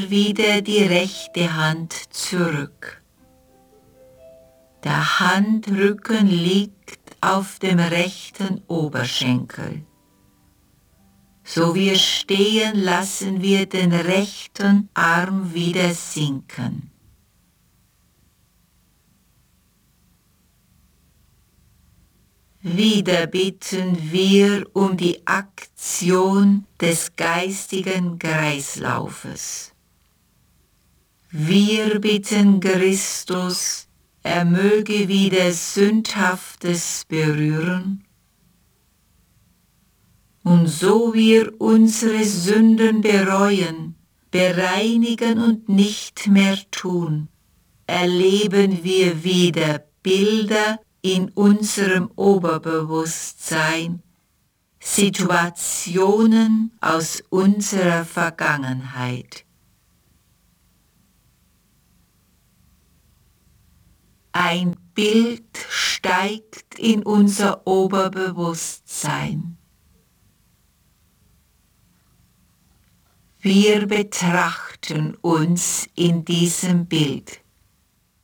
wieder die rechte Hand zurück. Der Handrücken liegt auf dem rechten Oberschenkel. So wir stehen, lassen wir den rechten Arm wieder sinken. Wieder bitten wir um die Aktion des geistigen Kreislaufes. Wir bitten Christus, er möge wieder Sündhaftes berühren, und so wir unsere Sünden bereuen, bereinigen und nicht mehr tun, erleben wir wieder Bilder in unserem Oberbewusstsein, Situationen aus unserer Vergangenheit. Ein Bild steigt in unser Oberbewusstsein. Wir betrachten uns in diesem Bild.